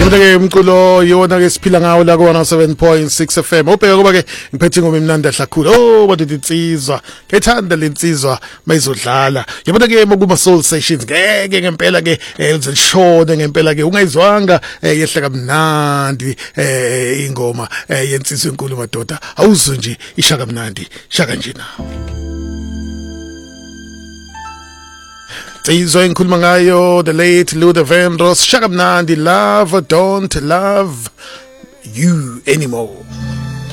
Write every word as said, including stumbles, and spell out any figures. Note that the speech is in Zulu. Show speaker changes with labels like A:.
A: Yabona ke umculo yona ke siphila ngawo la ku one oh seven point six F M. Ubheka kuba ke ngiphethe ngoma imnandi kakhulu. Oh bathi insizwa. Ngethanda lensizwa mayizodlala. Yabona ke mokuba soul sessions ngeke ngempela ke uzishone ngempela ke ungayizwanga yehle kamnandi ingoma yensizwa enkulu madoda. Awuzwe nje ishaka mnandi. Shaka nje nawe. Insizwa engikhuluma ngayo the late Luther Vandross. Shaka mnandi, love don't love you anymore.